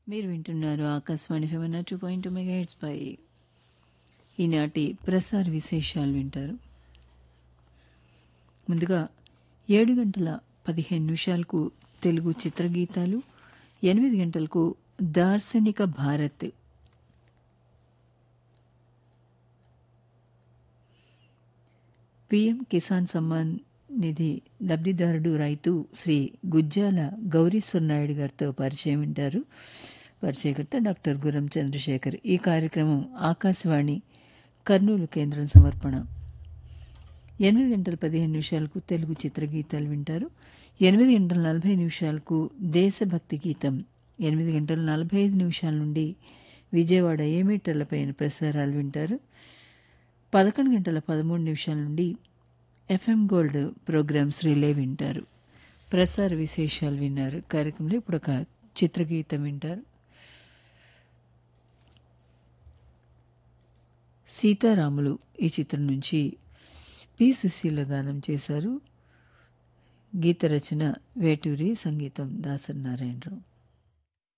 మీరు వింటున్నారు Akashvani FM 2.2 megahertz పై ఈనాటి ప్రసార విశేషాలు వింటారు. ముందుగా 7:15 తెలుగు చిత్రగీతాలు, 8 గంటలకు దార్శనిక భారత్, పీఎం కిసాన్ సమ్మాన్ నిధి లబ్ధిదారుడు రైతు శ్రీ గుజ్జాల గౌరీశ్వర్ నాయుడు గారితో పరిచయం వింటారు. పరిచయకర్త డాక్టర్ గుర్రం చంద్రశేఖర్. ఈ కార్యక్రమం ఆకాశవాణి కర్నూలు కేంద్రం సమర్పణ. 8:15 తెలుగు చిత్రగీతాలు వింటారు. 8:40 దేశభక్తి గీతం, 8:45 నుండి విజయవాడ ఏమీటర్లపైన ప్రసారాలు వింటారు. 11:13 నుండి ఎఫ్ఎం గోల్డ్ ప్రోగ్రామ్స్ రిలే వింటారు. ప్రసార విశేషాలు విన్నారు. కార్యక్రమంలో ఇప్పుడు ఒక చిత్రగీతం వింటారు. సీతారాములు ఈ చిత్రం నుంచి పి సుశీల గానం చేశారు. గీత రచన వేటూరి, సంగీతం దాసరి నారాయణరావు.